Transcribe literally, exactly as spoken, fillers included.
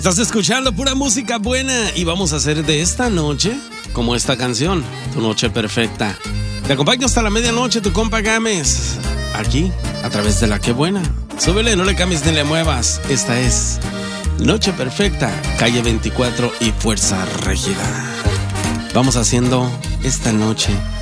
Estás escuchando pura música buena y vamos a hacer de esta noche como esta canción, tu noche perfecta. Te acompaño hasta la medianoche, tu compa Gámez, aquí a través de La Que Buena. Súbele, no le cambies ni le muevas. Esta es Noche Perfecta, calle veinticuatro y Fuerza Régida. Vamos haciendo esta noche